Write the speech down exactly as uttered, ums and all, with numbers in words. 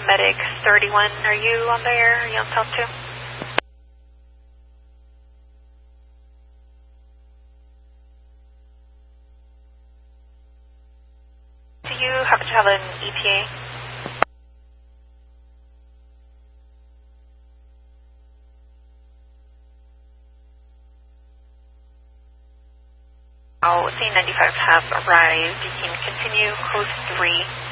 Medic thirty-one, are you on there? Are you on South two? Do you happen to have an E T A? Oh, C ninety-five has arrived. You can continue host three.